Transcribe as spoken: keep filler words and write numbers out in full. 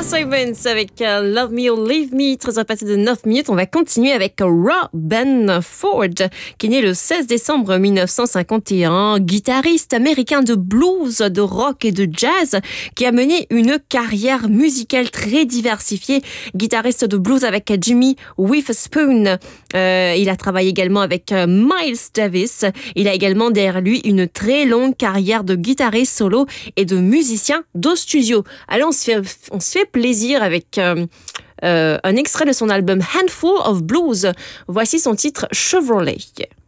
Simons avec uh, Love Me or Leave Me, très heures passées de neuf minutes. On va continuer avec Robben Ford, qui est né le seize décembre mille neuf cent cinquante et un, guitariste américain de blues, de rock et de jazz, qui a mené une carrière musicale très diversifiée. Guitariste de blues avec Jimmy Witherspoon. Euh, il a travaillé également avec uh, Miles Davis. Il a également derrière lui une très longue carrière de guitariste solo et de musicien de studio. Allez, on se fait, on se fait plaisir avec euh, euh, un extrait de son album Handful of Blues. Voici son titre Chevrolet.